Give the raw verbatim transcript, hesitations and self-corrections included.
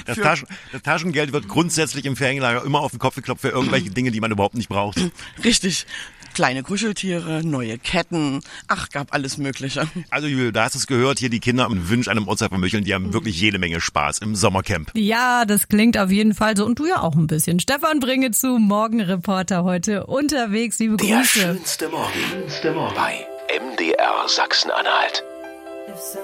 Das, Taschen, das Taschengeld wird grundsätzlich im Ferienlager immer auf den Kopf geklopft für irgendwelche Dinge, die man überhaupt nicht braucht. Richtig. Kleine Kuscheltiere, neue Ketten, ach, gab alles Mögliche. Also Julia, da hast du es gehört, hier die Kinder am Wünsch einem Uhrzeit von Micheln, die haben wirklich jede Menge Spaß im Sommercamp. Ja, das klingt auf jeden Fall so und du ja auch ein bisschen. Stefan Bringe zu Morgenreporter heute unterwegs, liebe Grüße. Der schönste Morgen bei M D R Sachsen-Anhalt.